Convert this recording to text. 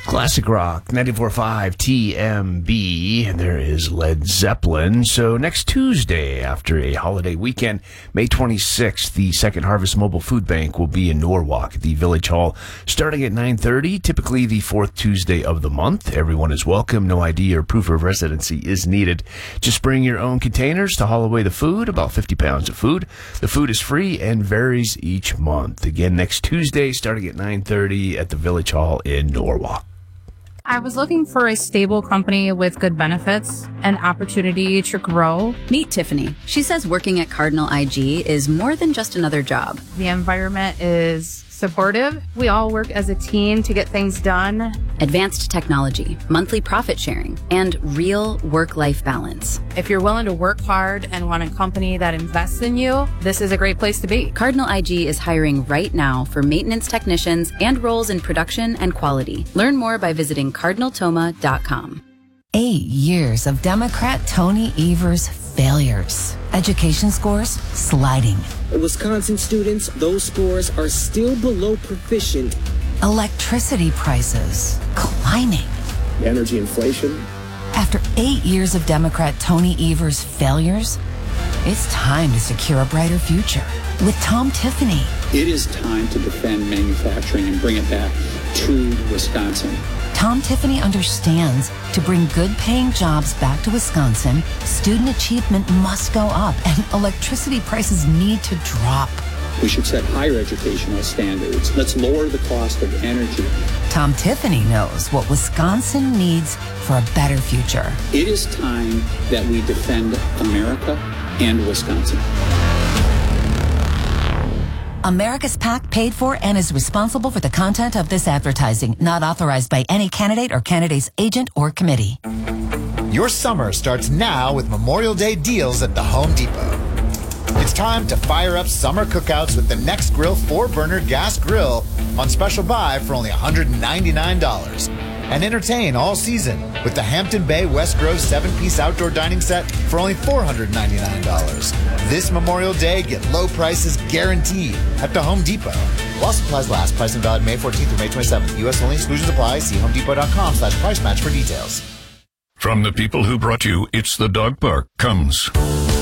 Classic Rock, 94.5 TMB, and there is Led Zeppelin. So next Tuesday, after a holiday weekend, May 26th, the Second Harvest Mobile Food Bank will be in Norwalk at the Village Hall, starting at 9:30, typically the fourth Tuesday of the month. Everyone is welcome. No ID or proof of residency is needed. Just bring your own containers to haul away the food, about 50 pounds of food. The food is free and varies each month. Again, next Tuesday, starting at 9:30 at the Village Hall in Norwalk. I was looking for a stable company with good benefits and opportunity to grow. Meet Tiffany. She says working at Cardinal IG is more than just another job. The environment is supportive. We all work as a team to get things done. Advanced technology, monthly profit sharing, and real work-life balance. If you're willing to work hard and want a company that invests in you, this is a great place to be. Cardinal IG is hiring right now for maintenance technicians and roles in production and quality. Learn more by visiting cardinaltoma.com. 8 years of Democrat Tony Evers' failures. Education scores sliding. Wisconsin students, those scores are still below proficient. Electricity prices climbing. Energy inflation. After 8 years of Democrat Tony Evers' failures, it's time to secure a brighter future with Tom Tiffany. It is time to defend manufacturing and bring it back to Wisconsin. Tom Tiffany understands to bring good-paying jobs back to Wisconsin, student achievement must go up and electricity prices need to drop. We should set higher educational standards. Let's lower the cost of energy. Tom Tiffany knows what Wisconsin needs for a better future. It is time that we defend America and Wisconsin. America's PAC paid for and is responsible for the content of this advertising, not authorized by any candidate or candidate's agent or committee. Your summer starts now with Memorial Day deals at the Home Depot. It's time to fire up summer cookouts with the Next Grill 4-burner gas grill on special buy for only $199. And entertain all season with the Hampton Bay West Grove 7-piece outdoor dining set for only $499. This Memorial Day, get low prices guaranteed at the Home Depot. While supplies last, pricing valid May 14th through May 27th. U.S. only, exclusions apply. See homedepot.com/price match for details. From the people who brought you It's the Dog Park comes